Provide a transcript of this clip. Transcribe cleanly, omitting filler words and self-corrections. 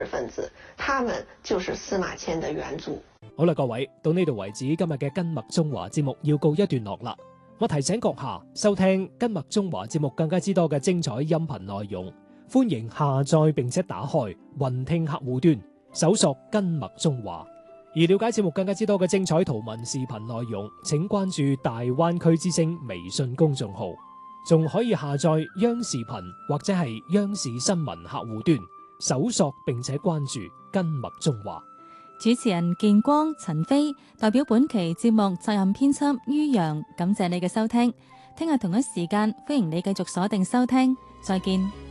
分子，他們就是司馬遷的遠祖。 好啦，各位，到呢度為止，今日嘅跟麥中華節目要告一段落啦。我提醒閣下收聽跟麥中華節目更加之多嘅精彩音頻內容，歡迎下載並且打開雲聽客戶端，搜索跟麥中華。而了解節目更加之多嘅精彩圖文視頻內容，請關注大灣區之聲微信公眾號，仲可以下載央視頻或者係央視新聞客戶端，搜索並且關注跟麥中華。 主持人建光、陳飛代表本期節目責任編輯于洋，感謝你嘅收聽。聽日同一時間，歡迎你繼續鎖定收聽，再見。